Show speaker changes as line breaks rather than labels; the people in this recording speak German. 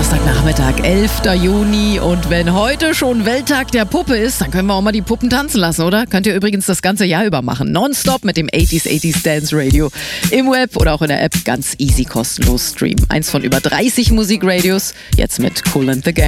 Donnerstagnachmittag, 11. Juni. Und wenn heute schon Welttag der Puppe ist, dann können wir auch mal die Puppen tanzen lassen, oder? Könnt ihr übrigens das ganze Jahr über machen. Nonstop mit dem 80s Dance Radio. Im Web oder auch in der App ganz easy kostenlos streamen. Eins von über 30 Musikradios. Jetzt mit Kool and the Gang.